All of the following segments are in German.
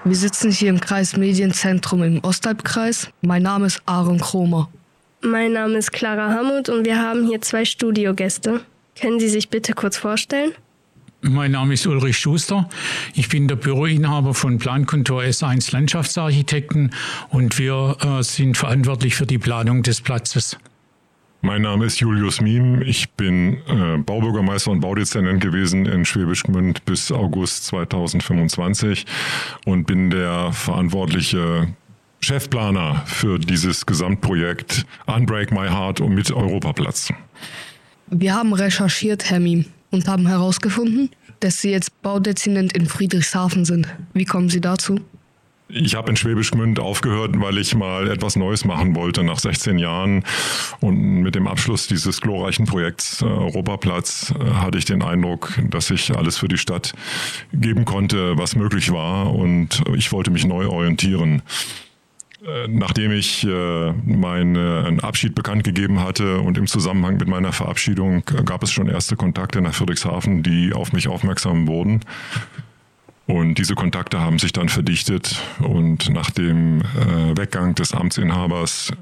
Wir sitzen hier im Kreis Medienzentrum im Ostalbkreis. Mein Name ist Aaron Kromer. Mein Name ist Clara Hammut und wir haben hier 2 Studiogäste. Können Sie sich bitte kurz vorstellen? Mein Name ist Ulrich Schuster. Ich bin der Büroinhaber von Plankontor S1 Landschaftsarchitekten und wir sind verantwortlich für die Planung des Platzes. Mein Name ist Julius Miem. Ich bin Baubürgermeister und Baudezernent gewesen in Schwäbisch Gmünd bis August 2025 und bin der verantwortliche Chefplaner für dieses Gesamtprojekt Unbreak My Heart und mit Europaplatz. Wir haben recherchiert, Herr Miem, und haben herausgefunden, dass Sie jetzt Baudezernent in Friedrichshafen sind. Wie kommen Sie dazu? Ich habe in Schwäbisch Gmünd aufgehört, weil ich mal etwas Neues machen wollte nach 16 Jahren. Und mit dem Abschluss dieses glorreichen Projekts Europaplatz hatte ich den Eindruck, dass ich alles für die Stadt geben konnte, was möglich war. Und ich wollte mich neu orientieren. Nachdem ich meinen Abschied bekannt gegeben hatte und im Zusammenhang mit meiner Verabschiedung gab es schon erste Kontakte nach Friedrichshafen, die auf mich aufmerksam wurden. Und diese Kontakte haben sich dann verdichtet und nach dem Weggang des Amtsinhabers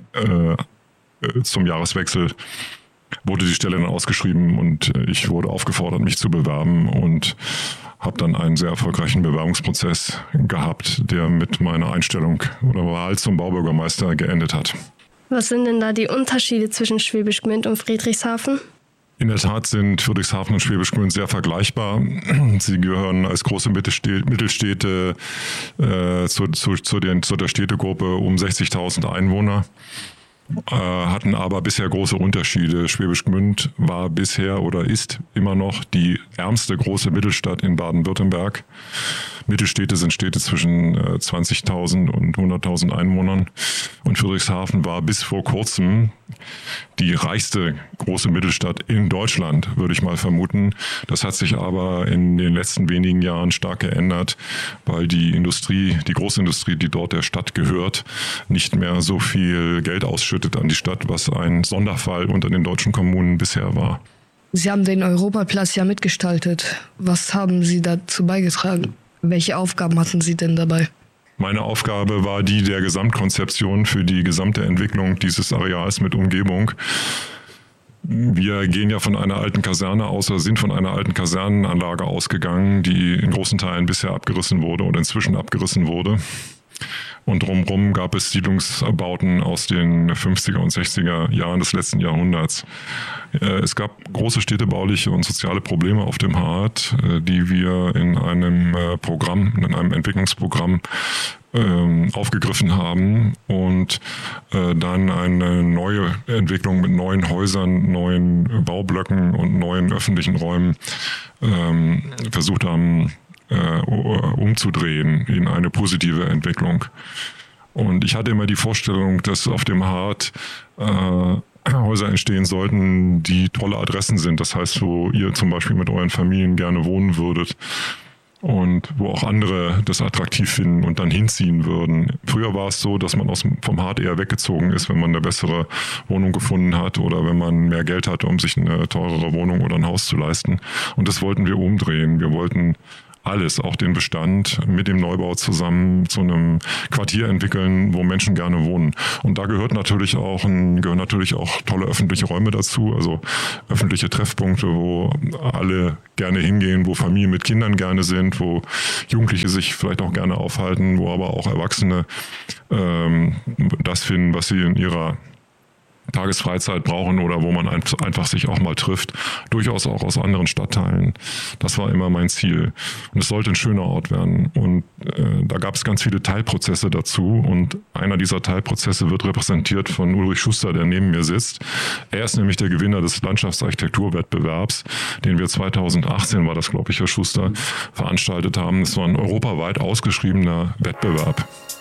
zum Jahreswechsel wurde die Stelle dann ausgeschrieben und ich wurde aufgefordert, mich zu bewerben und habe dann einen sehr erfolgreichen Bewerbungsprozess gehabt, der mit meiner Einstellung oder Wahl zum Baubürgermeister geendet hat. Was sind denn da die Unterschiede zwischen Schwäbisch Gmünd und Friedrichshafen? In der Tat sind Friedrichshafen und Schwäbisch Gmünd sehr vergleichbar. Sie gehören als große Mittelstädte zu der Städtegruppe um 60.000 Einwohner, hatten aber bisher große Unterschiede. Schwäbisch Gmünd war bisher oder ist immer noch die ärmste große Mittelstadt in Baden-Württemberg. Mittelstädte sind Städte zwischen 20.000 und 100.000 Einwohnern. Und Friedrichshafen war bis vor kurzem die reichste große Mittelstadt in Deutschland, würde ich mal vermuten. Das hat sich aber in den letzten wenigen Jahren stark geändert, weil die Großindustrie, die dort der Stadt gehört, nicht mehr so viel Geld ausschüttet an die Stadt, was ein Sonderfall unter den deutschen Kommunen bisher war. Sie haben den Europaplatz ja mitgestaltet. Was haben Sie dazu beigetragen? Welche Aufgaben hatten Sie denn dabei? Meine Aufgabe war die der Gesamtkonzeption für die gesamte Entwicklung dieses Areals mit Umgebung. Wir gehen ja von einer alten Kaserne aus oder sind von einer alten Kasernenanlage ausgegangen, die in großen Teilen bisher abgerissen wurde oder inzwischen abgerissen wurde. Und drumherum gab es Siedlungsbauten aus den 50er und 60er Jahren des letzten Jahrhunderts. Es gab große städtebauliche und soziale Probleme auf dem Hart, die wir in einem Entwicklungsprogramm aufgegriffen haben und dann eine neue Entwicklung mit neuen Häusern, neuen Baublöcken und neuen öffentlichen Räumen versucht haben, umzudrehen in eine positive Entwicklung. Und ich hatte immer die Vorstellung, dass auf dem Hart Häuser entstehen sollten, die tolle Adressen sind. Das heißt, wo ihr zum Beispiel mit euren Familien gerne wohnen würdet und wo auch andere das attraktiv finden und dann hinziehen würden. Früher war es so, dass man vom Hart eher weggezogen ist, wenn man eine bessere Wohnung gefunden hat oder wenn man mehr Geld hatte, um sich eine teurere Wohnung oder ein Haus zu leisten. Und das wollten wir umdrehen. Wir wollten alles, auch den Bestand mit dem Neubau zusammen zu einem Quartier entwickeln, wo Menschen gerne wohnen. Und da gehören natürlich auch tolle öffentliche Räume dazu, also öffentliche Treffpunkte, wo alle gerne hingehen, wo Familien mit Kindern gerne sind, wo Jugendliche sich vielleicht auch gerne aufhalten, wo aber auch Erwachsene das finden, was sie in ihrer Tagesfreizeit brauchen oder wo man einfach sich auch mal trifft, durchaus auch aus anderen Stadtteilen. Das war immer mein Ziel. Und es sollte ein schöner Ort werden. Und da gab es ganz viele Teilprozesse dazu. Und einer dieser Teilprozesse wird repräsentiert von Ulrich Schuster, der neben mir sitzt. Er ist nämlich der Gewinner des Landschaftsarchitekturwettbewerbs, den wir 2018, war das glaube ich, Herr Schuster, veranstaltet haben. Es war ein europaweit ausgeschriebener Wettbewerb.